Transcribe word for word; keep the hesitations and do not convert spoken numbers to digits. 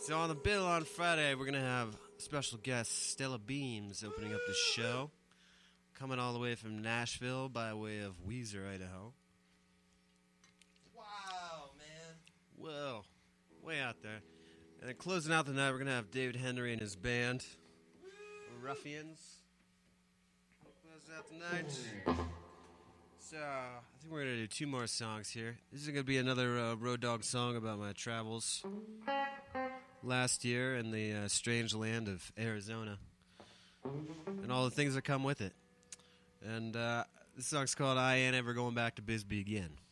So on the bill on Friday, we're going to have special guest Stella Beams opening up the show. Coming all the way from Nashville by way of Weiser, Idaho. Wow, man. Whoa. Way out there. And then closing out the night, we're going to have David Henry and his band, Ruffians. Close out the night. So, I think we're going to do two more songs here. This is going to be another uh, Road Dogg song about my travels last year in the uh, strange land of Arizona and all the things that come with it. And uh, this song's called I Ain't Ever Going Back to Bisbee Again.